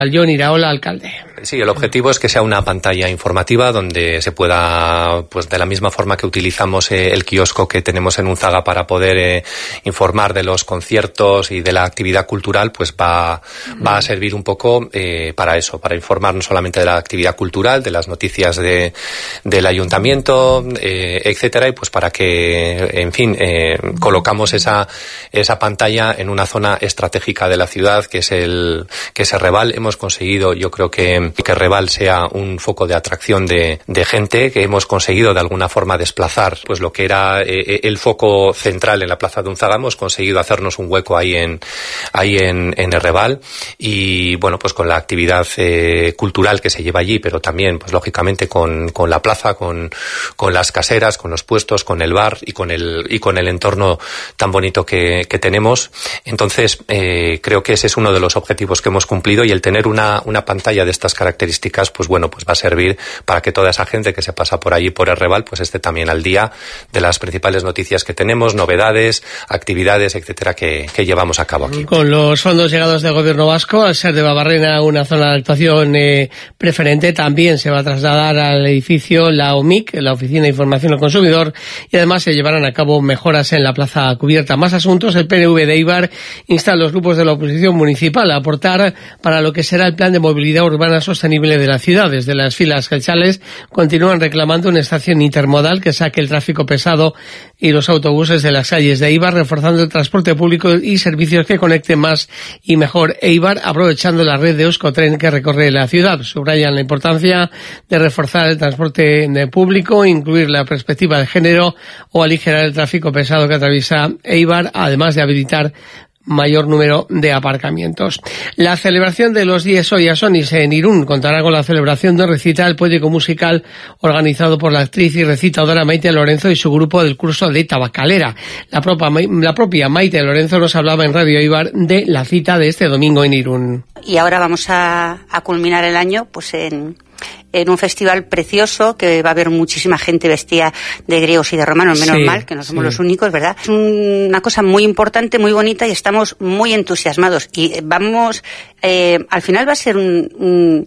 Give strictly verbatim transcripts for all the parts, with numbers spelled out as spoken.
John Iraola, alcalde. Sí, el objetivo es que sea una pantalla informativa donde se pueda, pues de la misma forma que utilizamos eh, el kiosco que tenemos en Unzaga para poder eh, informar de los conciertos y de la actividad cultural, pues va, va a servir un poco eh, para eso, para informar no solamente de la actividad cultural, de las noticias de, del ayuntamiento, eh, etcétera, y pues para que, en fin, eh, colocamos esa, esa pantalla en una zona estratégica de la ciudad, que es el, que es el Reval. Hemos conseguido, yo creo que que Reval sea un foco de atracción de, de gente, que hemos conseguido de alguna forma desplazar pues lo que era eh, el foco central en la plaza de Unzaga. Hemos conseguido hacernos un hueco ahí en ahí en, en el Reval, y bueno, pues con la actividad eh, cultural que se lleva allí, pero también pues lógicamente con, con la plaza, con, con las caseras, con los puestos, con el bar y con el y con el entorno tan bonito que, que tenemos. Entonces eh, creo que ese es uno de los objetivos que hemos cumplido, y el tener una, una pantalla de estas características, pues bueno, pues va a servir para que toda esa gente que se pasa por allí, por el Reval, pues esté también al día de las principales noticias que tenemos, novedades, actividades, etcétera, que, que llevamos a cabo aquí. Con los fondos llegados del Gobierno vasco, al ser de Babarrena una zona de actuación eh, preferente, también se va a trasladar al edificio la O M I C, la Oficina de Información al Consumidor, y además se llevarán a cabo mejoras en la plaza cubierta. Más asuntos: el P N V de Eibar insta a los grupos de la oposición municipal a aportar para lo que será el plan de movilidad urbana sostenible de la ciudad. Desde las filas gelchales continúan reclamando una estación intermodal que saque el tráfico pesado y los autobuses de las calles de Eibar, reforzando el transporte público y servicios que conecten más y mejor Eibar, aprovechando la red de Euskotren que recorre la ciudad. Subrayan la importancia de reforzar el transporte público, incluir la perspectiva de género o aligerar el tráfico pesado que atraviesa Eibar, además de habilitar mayor número de aparcamientos. La celebración de los diez Oyasonis en Irún contará con la celebración de un recital poético musical organizado por la actriz y recitadora Maite Lorenzo y su grupo del curso de Tabacalera. La propia, la propia Maite Lorenzo nos hablaba en Radio Eibar de la cita de este domingo en Irún. Y ahora vamos a, a culminar el año pues en... en un festival precioso, que va a haber muchísima gente vestida de griegos y de romanos, menos sí, mal, que no somos sí. los únicos, ¿verdad? Es una cosa muy importante, muy bonita, y estamos muy entusiasmados. Y vamos, eh, al final va a ser un, un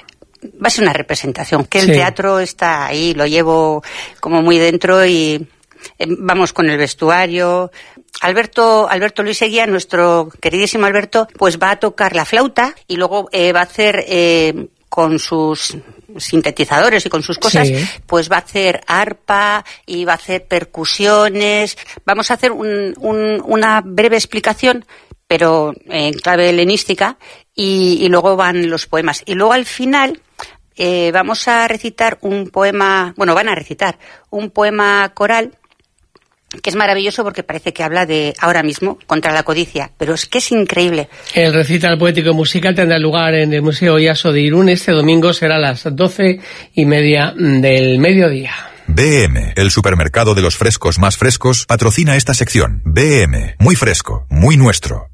va a ser una representación, que el sí. teatro está ahí, lo llevo como muy dentro, y eh, vamos con el vestuario. Alberto, Alberto Luis Eguía, nuestro queridísimo Alberto, pues va a tocar la flauta, y luego eh, va a hacer eh, con sus sintetizadores y con sus cosas, sí. pues va a hacer arpa y va a hacer percusiones. Vamos a hacer un, un, una breve explicación, pero en clave helenística, y, y luego van los poemas. Y luego al final eh, vamos a recitar un poema, bueno, van a recitar un poema coral, que es maravilloso porque parece que habla de ahora mismo contra la codicia, pero es que es increíble. El recital poético musical tendrá lugar en el Museo Oyaso de Irún este domingo, será a las doce y media del mediodía. B M, el supermercado de los frescos más frescos, patrocina esta sección. B M, muy fresco, muy nuestro.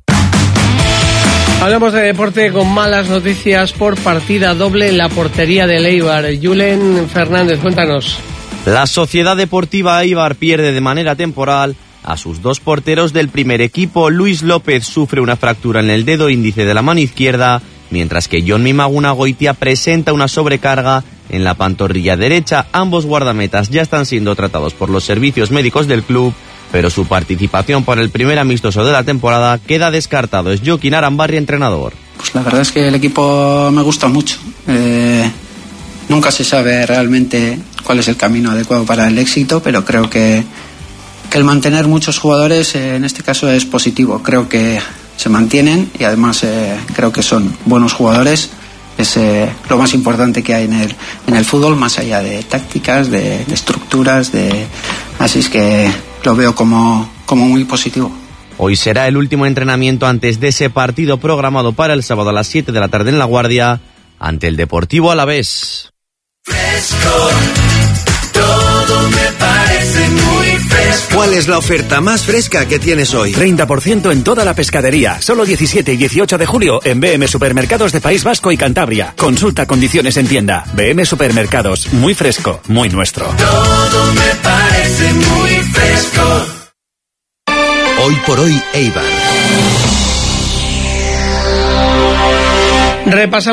Hablamos de deporte con malas noticias por partida doble en la portería del Eibar. Julen Fernández, cuéntanos. La Sociedad Deportiva Eibar pierde de manera temporal a sus dos porteros del primer equipo. Luis López sufre una fractura en el dedo índice de la mano izquierda, mientras que Jon Mimaguna Goitia presenta una sobrecarga en la pantorrilla derecha. Ambos guardametas ya están siendo tratados por los servicios médicos del club, pero su participación para el primer amistoso de la temporada queda descartado. Es Joaquín Arambarri, entrenador. Pues la verdad es que el equipo me gusta mucho. Eh, nunca se sabe realmente cuál es el camino adecuado para el éxito, pero creo que, que el mantener muchos jugadores eh, en este caso es positivo. Creo que se mantienen y además eh, creo que son buenos jugadores. Es eh, lo más importante que hay en el, en el fútbol, más allá de tácticas, de, de estructuras, de así es que lo veo como, como muy positivo. Hoy será el último entrenamiento antes de ese partido programado para el sábado a las siete de la tarde en La Guardia ante el Deportivo Alavés. Fresco, todo me parece muy fresco. ¿Cuál es la oferta más fresca que tienes hoy? treinta por ciento en toda la pescadería. Solo diecisiete y dieciocho de julio en B M Supermercados de País Vasco y Cantabria. Consulta condiciones en tienda. B M Supermercados. Muy fresco, muy nuestro. Todo me parece muy fresco. Hoy por hoy, Eibar. Repasamos